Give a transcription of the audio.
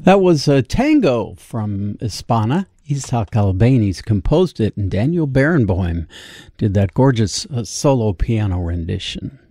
That was a tango from Hispana. Isaac Albéniz composed it, and Daniel Barenboim did that gorgeous solo piano rendition.